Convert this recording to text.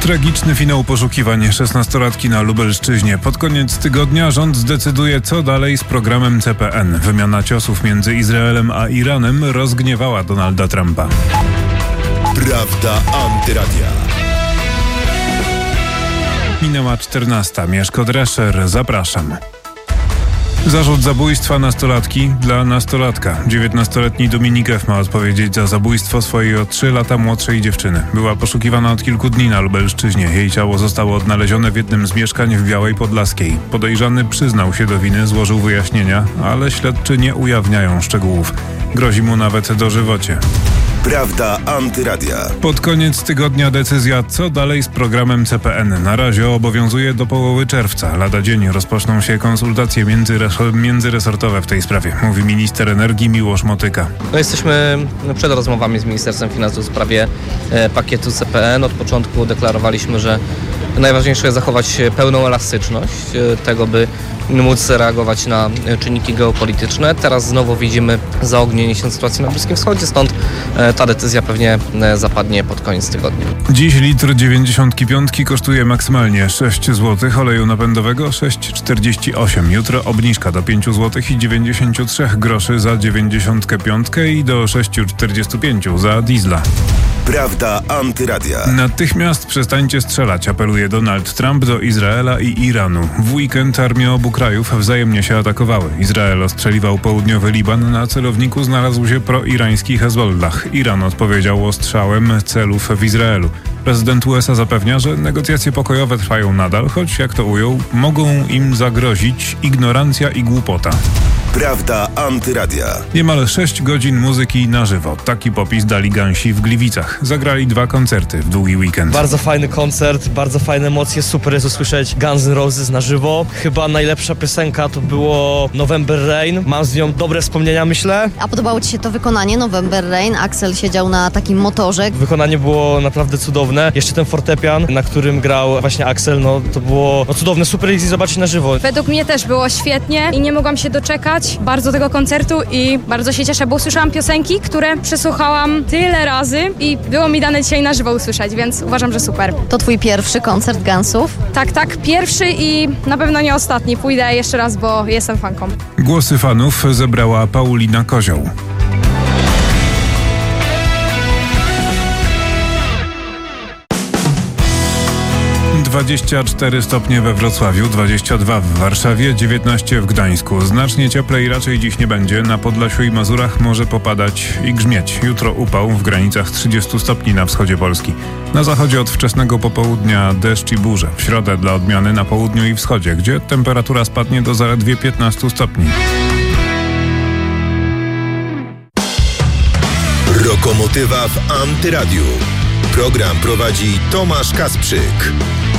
Tragiczny finał poszukiwań 16-latki na Lubelszczyźnie. Pod koniec tygodnia rząd zdecyduje, co dalej z programem CPN. Wymiana ciosów między Izraelem a Iranem rozgniewała Donalda Trumpa. Prawda Antyradia. Minęła 14. Mieszko Drescher. Zapraszam. Zarzut zabójstwa nastolatki dla nastolatka. 19-letni Dominik F. ma odpowiedzieć za zabójstwo swojej o 3 lata młodszej dziewczyny. Była poszukiwana od kilku dni na Lubelszczyźnie. Jej ciało zostało odnalezione w jednym z mieszkań w Białej Podlaskiej. Podejrzany przyznał się do winy, złożył wyjaśnienia, ale śledczy nie ujawniają szczegółów. Grozi mu nawet dożywocie. Prawda Antyradia. Pod koniec tygodnia decyzja, co dalej z programem CPN. Na razie obowiązuje do połowy czerwca. Lada dzień rozpoczną się konsultacje międzyresortowe w tej sprawie, mówi minister energii Miłosz Motyka. Jesteśmy przed rozmowami z Ministerstwem Finansów w sprawie pakietu CPN. Od początku deklarowaliśmy, że najważniejsze jest zachować pełną elastyczność tego, by móc reagować na czynniki geopolityczne. Teraz znowu widzimy zaognienie się sytuacji na Bliskim Wschodzie, stąd ta decyzja pewnie zapadnie pod koniec tygodnia. Dziś litr 95 kosztuje maksymalnie 6 zł, oleju napędowego 6,48. Jutro obniżka do 5 zł i 93 groszy za 95 i do 6,45 za diesla. Prawda Antyradia. Natychmiast przestańcie strzelać, apeluje Donald Trump do Izraela i Iranu. W weekend armie obu krajów wzajemnie się atakowały. Izrael ostrzeliwał południowy Liban, na celowniku znalazł się proirański Hezbollah. Iran odpowiedział ostrzałem celów w Izraelu. Prezydent USA zapewnia, że negocjacje pokojowe trwają nadal, choć, jak to ujął, mogą im zagrozić ignorancja i głupota. Prawda Antyradia. Niemal 6 godzin muzyki na żywo. Taki popis dali Gansi w Gliwicach. Zagrali 2 koncerty w długi weekend. Bardzo fajny koncert, bardzo fajne emocje, super jest usłyszeć Guns N' Roses na żywo. Chyba najlepsza piosenka to było November Rain. Mam z nią dobre wspomnienia, myślę. A podobało Ci się to wykonanie November Rain? Axel siedział na takim motorze. Wykonanie było naprawdę cudowne. Jeszcze ten fortepian, na którym grał właśnie Axel, to było cudowne, super jest zobaczyć na żywo. Według mnie też było świetnie i nie mogłam się doczekać bardzo tego koncertu i bardzo się cieszę, bo usłyszałam piosenki, które przesłuchałam tyle razy i było mi dane dzisiaj na żywo usłyszeć, więc uważam, że super. To Twój pierwszy koncert Gunsów? Tak, pierwszy i na pewno nie ostatni. Pójdę jeszcze raz, bo jestem fanką. Głosy fanów zebrała Paulina Kozioł. 24 stopnie we Wrocławiu, 22 w Warszawie, 19 w Gdańsku. Znacznie cieplej raczej dziś nie będzie. Na Podlasiu i Mazurach może popadać i grzmieć. Jutro upał w granicach 30 stopni na wschodzie Polski. Na zachodzie od wczesnego popołudnia deszcz i burze. W środę dla odmiany na południu i wschodzie, gdzie temperatura spadnie do zaledwie 15 stopni. Lokomotywa w Antyradiu. Program prowadzi Tomasz Kasprzyk.